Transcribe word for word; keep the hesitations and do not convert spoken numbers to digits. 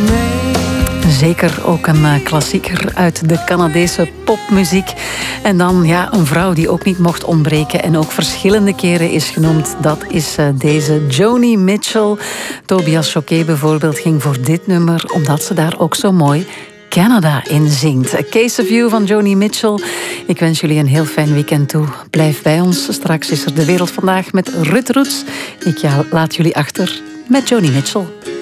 Zeker ook een uh, klassieker uit de Canadese popmuziek. En dan ja, een vrouw die ook niet mocht ontbreken en ook verschillende keren is genoemd. Dat is uh, deze Joni Mitchell. Tobias Choquet bijvoorbeeld ging voor dit nummer, omdat ze daar ook zo mooi Canada in zingt. A Case of You van Joni Mitchell. Ik wens jullie een heel fijn weekend toe. Blijf bij ons. Straks is er De Wereld Vandaag met Ruud Roets. Ik ja, laat jullie achter met Joni Mitchell.